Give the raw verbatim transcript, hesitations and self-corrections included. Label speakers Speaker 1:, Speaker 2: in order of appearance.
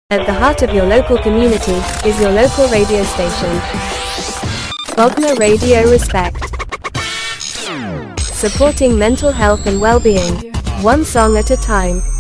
Speaker 1: At the heart of your local community is your local radio station. Bognor Radio Respect. Supporting mental health and well-being, one song at a time.